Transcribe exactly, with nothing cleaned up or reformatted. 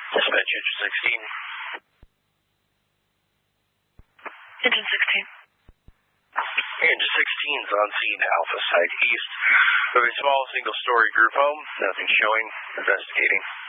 Dispatch engine sixteen. Engine sixteen. Engine sixteen is on scene, Alpha Side East of a small single-story group home. Nothing showing. Investigating.